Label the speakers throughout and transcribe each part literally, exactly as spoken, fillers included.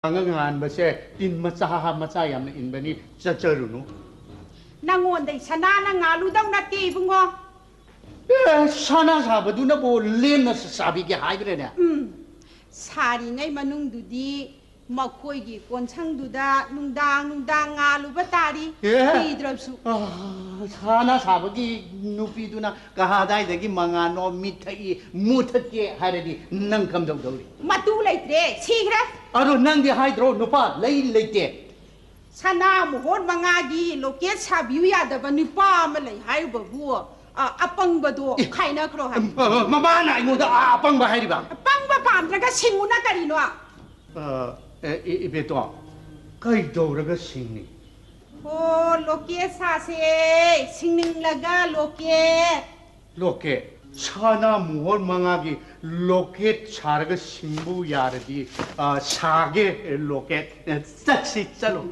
Speaker 1: ꯈꯪꯉꯉꯥꯟ ꯕꯁꯦ ꯇꯤꯟ ꯃꯆꯥ ꯃꯆꯥ ꯌꯥꯝꯅ ꯏꯟꯕꯅꯤ ꯆꯠꯆꯔꯨꯅꯨ
Speaker 2: ꯅꯪꯉꯣꯟꯗꯩ ꯁꯅꯥꯅ ꯉꯥꯂꯨꯗꯧ ꯅꯠꯇꯦ ꯏꯕꯨꯡꯉꯣ
Speaker 1: ꯑꯦ ꯁꯅꯥ ꯁꯥꯕꯗꯨꯅꯕꯨ ꯂꯦꯝꯅ ꯁꯥꯕꯤꯒꯦ ꯍꯥꯏꯕ꯭ꯔꯦꯅꯦ
Speaker 2: ꯎꯝ ꯁꯥꯔꯤꯉꯩ ꯃꯅꯨꯡꯗꯨꯗꯤ ꯃꯈꯣꯏꯒꯤ ꯀꯣꯟꯁꯪꯗꯨꯗ ꯅꯨꯡꯗꯥꯡ ꯅꯨꯡꯗꯥꯡ ꯉꯥꯂꯨꯕ ꯇꯥꯔꯤ ꯀꯤꯗ꯭ꯔꯕꯁꯨ
Speaker 1: ꯁꯥꯅꯥ ꯁꯥꯕꯒꯤ ꯅꯨꯄꯤꯗꯨꯅ ꯀꯍꯥꯗꯥꯏꯗꯒꯤ ꯃꯉꯥꯅꯣ ꯃꯤꯊꯛꯏ ꯃꯨꯊꯠꯀꯦ ꯍꯥꯏꯔꯗꯤ ꯅꯪ ꯀꯝꯗꯧꯗꯧꯔꯤ
Speaker 2: ꯃꯇꯨ ꯂꯩꯇ꯭ꯔꯦ ꯁꯤꯈ꯭ꯔꯦ
Speaker 1: ꯑꯗꯣ ꯅꯪꯗꯤ ꯍꯥꯏꯗ꯭ꯔꯣ ꯅꯨꯄꯥ ꯂꯩ ꯂꯩꯇꯦ
Speaker 2: ꯁꯅꯥ ꯃꯣꯍꯣꯔ ꯃꯉꯥꯒꯤ ꯂꯣꯀꯦꯠ ꯁꯥꯕꯤꯌꯨ ꯌꯥꯗꯕ ꯅꯨꯄꯥ ꯑꯃ ꯂꯩ ꯍꯥꯏꯔꯨꯕꯕꯨ ꯑꯄꯪꯕꯗꯣ ꯈꯥꯏꯅꯈ꯭ꯔꯣ ꯍꯥꯏ
Speaker 1: ꯃꯃꯥꯅ ꯑꯩꯉꯣꯟꯗ ꯑꯄꯪꯕ ꯍꯥꯏꯔꯤꯕ
Speaker 2: ꯑꯄꯪꯕ ꯄꯥꯝꯗ꯭ꯔꯒ ꯁꯤꯡꯉꯨꯅ ꯀꯔꯤꯅꯣ
Speaker 1: ꯏꯕꯦꯇꯣ ꯀꯩꯗꯧꯔꯒ ꯁꯤꯡꯅꯤ
Speaker 2: ꯑꯣ ꯂꯣꯀꯦꯠ ꯁꯥꯁꯦ ꯁꯤꯡꯅꯤꯡꯂꯒ ꯂꯣꯀꯦꯠ
Speaker 1: ꯂꯣꯀꯦꯠ ꯁꯅꯥ ꯃꯣꯍꯣꯔ ꯃꯉꯥꯒꯤ ꯂꯣꯀꯦꯠ ꯁꯥꯔꯒ ꯁꯤꯡꯕꯨ ꯌꯥꯔꯗꯤ ꯁꯥꯒꯦ ꯂꯣꯀꯦꯠ ꯆꯠꯁꯤ ꯆꯠꯂꯣ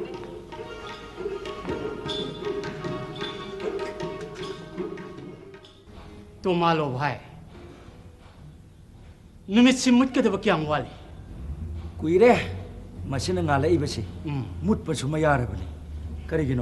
Speaker 3: तो मालो भाई नुमित मुटकदब क्या वाली
Speaker 4: कुरे मसीन गालईबसे मुटपसु मयारबनी करिगिनो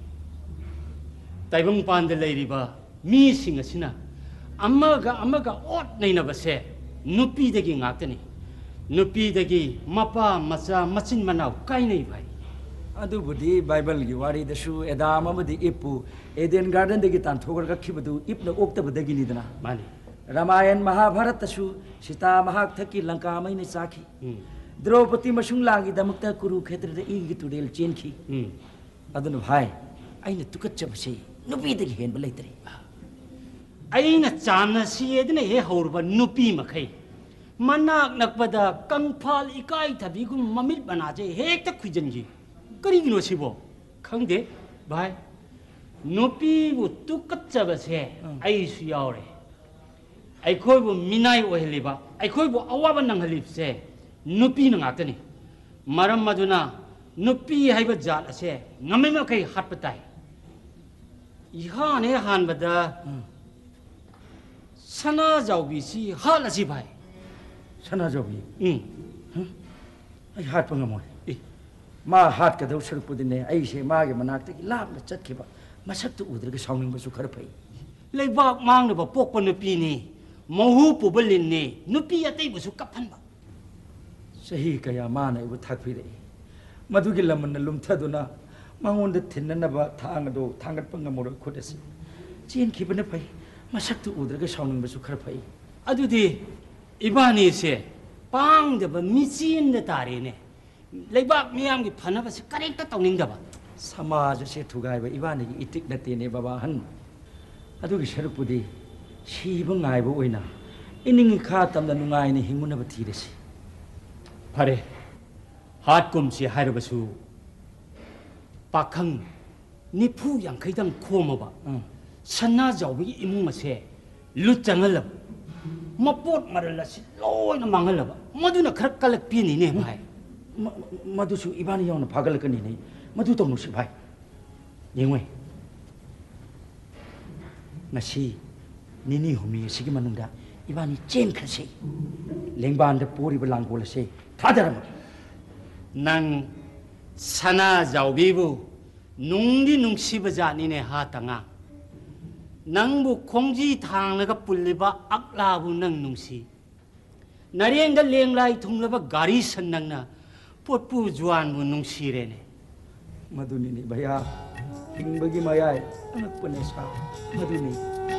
Speaker 3: ताइबंग पांद लेरिबा मी सिंग असिना अमगा अमगा ओट नैनबसे नुपीदगी गाक्तनी नुपीदगी मपा मचा मचिन मनाव काइनै भाई
Speaker 4: अदुबुदी बाइबल की वारी दसु एदाम अमदी इपु एदेन गार्डन दगी तांथोगरगा खिबदु इपना ओक्तबदगी निदना
Speaker 3: मानी
Speaker 4: रामायण महाभारत दसु सीता महाक थकी लंका मैने चाखी द्रौपदी मसुंग लागी दमकता कुरुक्षेत्र द इगी तुडेल चेनखी अदुन भाई अइना तुकच्चबसे नुपीदगी हेनब लैतरे
Speaker 3: अइना चामना सिएदने हे हौरबा नुपी मखै मनाक नकबदा कंफाल इकाई थबिगुम ममित बनाजे हेक्ता खुजनजी करिगिनो सिबो खंगदे भाई नुपीबु तुकच्चबसे आइसु यावरे अखोइबु मिनाई ओहलिबा अखोइबु अवाबा नंगलिबसे नुपी नंगातनी मरम मदुना नुपी हाइबा जात असे ngame kai hatpatai ihane hanbada sana jawbi si halasi bhai
Speaker 4: sana jawbi
Speaker 3: um
Speaker 4: ai hatpa ngamoi मा हाथ कदौ सरपुदिने ऐसे मागे मनाक्तगी लापना चतखिबा मसक्तु उद्रगा साउनिंगबसु खर फै
Speaker 3: लेबाक मांगनबा पोकपा नुपीनी महु पुबलिनने नुपी अतैबसु कफनबा
Speaker 4: सही कया माना इबु थाकफिरे मधुगी लमन लुमथदुना मांगोंद थिन्ननबा थांगदो थांगतपा ngamoro खुदसे चेन खिबने फै मसक्तु उद्रगा साउनिंगबसु खर फै
Speaker 3: अदुदि इबानी से पांगदबा मिचिन द तारेने लेबाक मियाम की फनबा से करेक्ट तौनिंगदबा
Speaker 4: समाज से थुगाइबा इबानी की इतिक नतेने बाबा हन अदुगी सरपुदी सीब गाइबा ओइना इनिंग खा तमदा नुगाइने हिंगुनबा थीरसी
Speaker 3: फरे हाट कुमसी हाइरबसु पाखंग निफु यांखैदंग खोमबा सन्ना जावबी इमुंग मसे लुट चंगलब मपोट मरलसी लोइना मांगलब मदुना खर कलक पिनिने भाई
Speaker 4: मधुसु इबानी यावना फागलकनी नै मधु तौनुसि भाई येंगवे नसी निनी हुमी सिगी मनुंगा इबानी चेन खसे लेंबान पोरिब लांगोलसे थादरम
Speaker 3: नंग सना जावबीबु नुंगी नुंगसिबा जानिने हातंगा नंगबु खोंजी थांगलगा पुल्लिबा अक्लाबु नंग नुंगसी नरेंगा लेंगलाई थुंगलबा गारी सन्नंगना पोटपु जुआनबु नुंगसिरेने
Speaker 4: मधुनी भैया हिंबगी मयाय अनकपने सा मधुनी